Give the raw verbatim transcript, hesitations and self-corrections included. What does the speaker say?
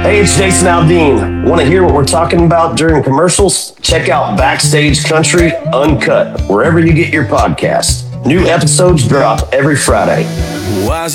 Hey, it's Jason Aldean. Want to hear what we're talking about during commercials? Check out Backstage Country Uncut, wherever you get your podcast. New episodes drop every Friday. Why is